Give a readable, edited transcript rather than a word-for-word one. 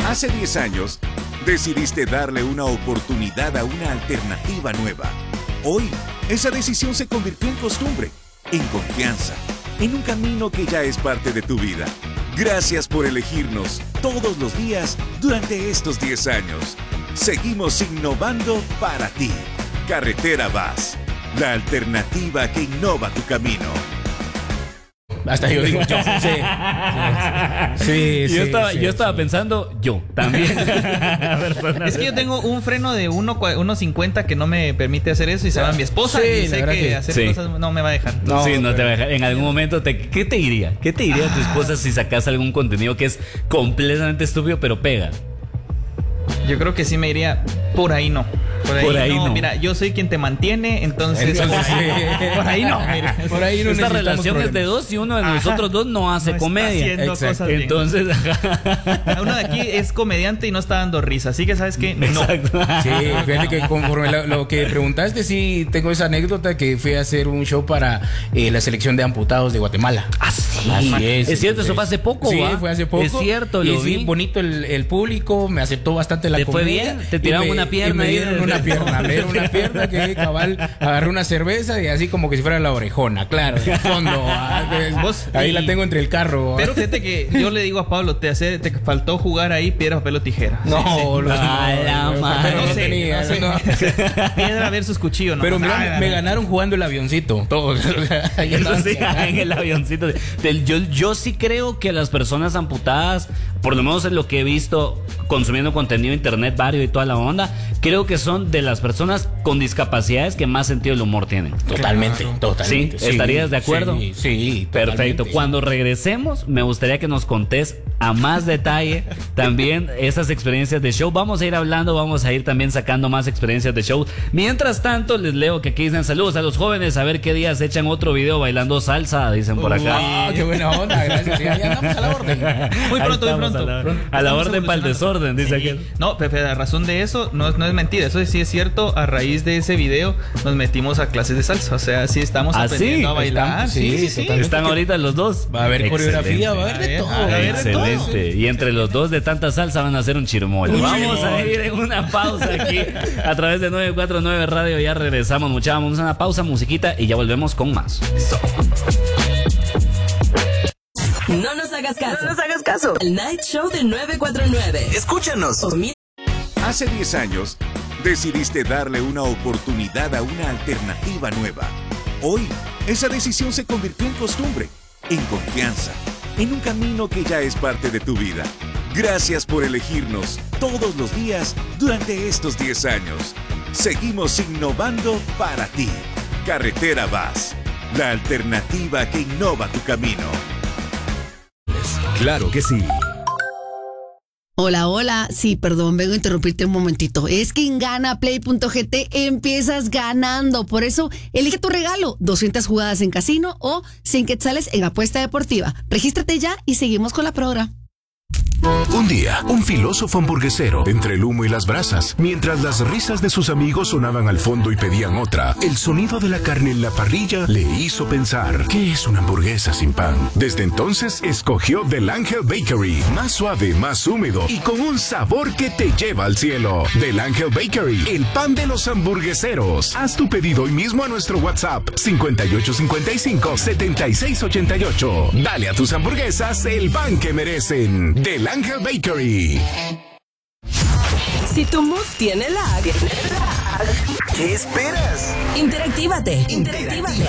Hace 10 años, decidiste darle una oportunidad a una alternativa nueva. Hoy, esa decisión se convirtió en costumbre, en confianza, en un camino que ya es parte de tu vida. Gracias por elegirnos todos los días durante estos 10 años. Seguimos innovando para ti. Carretera VAS, la alternativa que innova tu camino. Hasta yo digo yo. Sí. Yo estaba pensando, yo también. Es que yo tengo un freno de 1.50 que no me permite hacer eso y se va mi esposa y sé que hacer cosas no me va a dejar. No te va a dejar. En algún momento, ¿qué te diría? ¿Qué te diría tu esposa si sacas algún contenido que es completamente estúpido pero pega? Yo creo que sí me iría, por ahí no. Por ahí no. Mira, yo soy quien te mantiene, entonces por ahí no. Mira, por ahí no. Esta relación es de dos y uno de nosotros dos no hace comedia. Entonces, uno de aquí es comediante y no está dando risa, así que sabes que no. Exacto. Sí, fíjate que conforme lo que preguntaste, sí tengo esa anécdota que fui a hacer un show para la selección de amputados de Guatemala. Sí. Es cierto, eso fue hace poco. Sí, fue hace poco. Es cierto, lo vi. Sí, bonito el público, me aceptó bastante la comedia. ¿Te fue bien? Te tiraron una pierna. Me dieron una pierna que cabal agarré una cerveza y así como que si fuera la orejona, claro, de fondo. Ahí la tengo entre el carro. Pero fíjate que yo le digo a Pablo, te faltó jugar ahí piedra, papel o tijera. No sé. Piedra versus cuchillo, ¿no? Pero mira, me ganaron jugando el avioncito. Todos. En el avioncito. Yo sí creo que las personas amputadas, por lo menos es lo que he visto consumiendo contenido internet vario y toda la onda, creo que son de las personas con discapacidades que más sentido del humor tienen. Totalmente. ¿Sí? ¿Estarías de acuerdo? Sí, perfecto. Totalmente. Cuando regresemos, me gustaría que nos contés a más detalle también esas experiencias de show. Vamos a ir hablando, vamos a ir también sacando más experiencias de show. Mientras tanto, les leo que aquí dicen saludos a los jóvenes, a ver qué días echan otro video bailando salsa, dicen por acá. Qué buena onda, gracias. Ya andamos a la orden. Muy pronto. A la orden para el desorden, dice aquel. No, Pepe, la razón de eso no es mentira. Eso sí es cierto. A raíz de ese video nos metimos a clases de salsa. O sea, sí estamos aprendiendo a bailar. Sí. Están ahorita los dos. Va a haber coreografía, va a haber de todo. Excelente. Y entre los dos de tanta salsa van a hacer un chirmol. Vamos a ir en una pausa aquí a través de 949 Radio. Ya regresamos, muchachos. Vamos a una pausa, musiquita y ya volvemos con más. No nos hagas caso. El Night Show de 949. Escúchanos. Hace 10 años, decidiste darle una oportunidad a una alternativa nueva. Hoy, esa decisión se convirtió en costumbre, en confianza, en un camino que ya es parte de tu vida. Gracias por elegirnos todos los días durante estos 10 años. Seguimos innovando para ti. Carretera VAS, la alternativa que innova tu camino. Claro que sí. Hola. Sí, perdón, vengo a interrumpirte un momentito. Es que en ganaplay.gt empiezas ganando. Por eso, elige tu regalo. 200 jugadas en casino o 100 quetzales en apuesta deportiva. Regístrate ya y seguimos con la programa. Un día, un filósofo hamburguesero, entre el humo y las brasas, mientras las risas de sus amigos sonaban al fondo y pedían otra, el sonido de la carne en la parrilla le hizo pensar, ¿qué es una hamburguesa sin pan? Desde entonces, escogió Del Ángel Bakery, más suave, más húmedo y con un sabor que te lleva al cielo. Del Ángel Bakery, el pan de los hamburgueseros. Haz tu pedido hoy mismo a nuestro WhatsApp 5855-7688. Dale a tus hamburguesas el pan que merecen. Del Ángel Bakery. Si tu mood tiene lag, ¿Qué esperas? interactívate.